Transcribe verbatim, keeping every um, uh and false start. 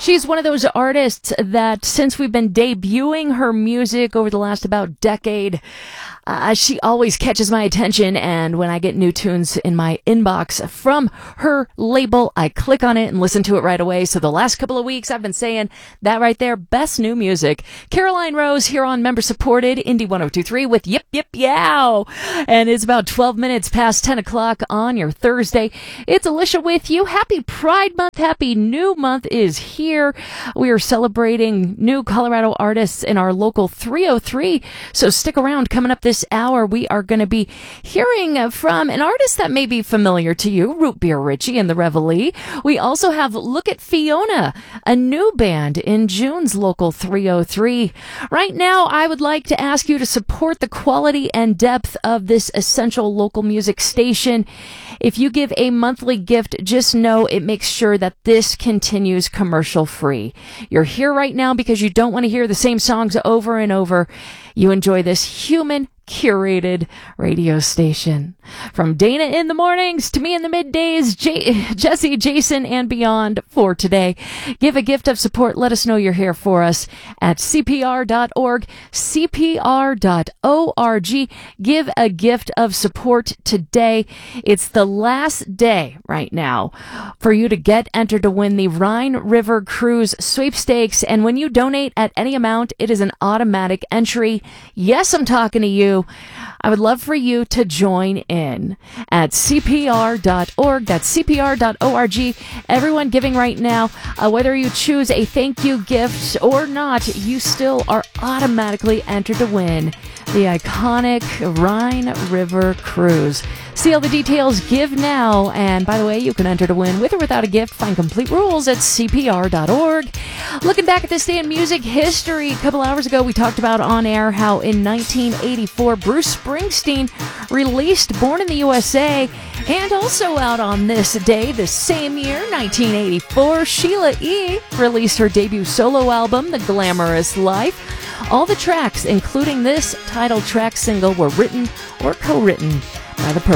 She's one of those artists that since we've been debuting her music over the last about decade, uh, she always catches my attention. And when I get new tunes in my inbox from her label, I click on it and listen to it right away. So the last couple of weeks, I've been saying that right there, best new music. Caroline Rose here on member supported Indie one oh two three with Yip Yip Yow. And it's about twelve minutes past ten o'clock on your Thursday. It's Alicia with you. Happy Pride Month. Happy New Month is here. We are celebrating new Colorado artists in our local three oh three. So stick around. Coming up this hour, we are going to be hearing from an artist that may be familiar to you, Root Beer Richie and the Reveille. We also have Look at Fiona, a new band in June's local three oh three. Right now, I would like to ask you to support the quality and depth of this essential local music station. If you give a monthly gift, just know it makes sure that this continues commercial free. You're here right now because you don't want to hear the same songs over and over. You enjoy this human curated radio station. From Dana in the mornings to me in the middays, J- Jesse, Jason, and beyond for today. Give a gift of support. Let us know you're here for us at C P R dot org, C P R dot org. Give a gift of support today. It's the last day right now for you to get entered to win the Rhine River Cruise sweepstakes. And when you donate at any amount, it is an automatic entry. Yes, I'm talking to you. I would love for you to join in at C P R dot org. That's C P R dot org. Everyone giving right now, uh, whether you choose a thank you gift or not, you still are automatically entered to win the iconic Rhine River Cruise. See all the details, give now. And by the way, you can enter to win with or without a gift. Find complete rules at C P R dot org. Looking back at this day in music history, a couple hours ago we talked about on air how in nineteen eighty-four Bruce Springsteen released Born in the U S A, and also out on this day, the same year, nineteen eighty-four, Sheila E. released her debut solo album, The Glamorous Life. All the tracks, including this title track single, were written or co-written by the Purple